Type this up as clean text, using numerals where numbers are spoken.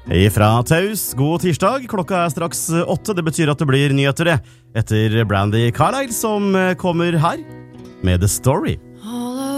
Fra Taus, god tirsdag. Klokka straks 8. Det betyr at det blir nyheter etter Brandy Carlisle som kommer her med The Story.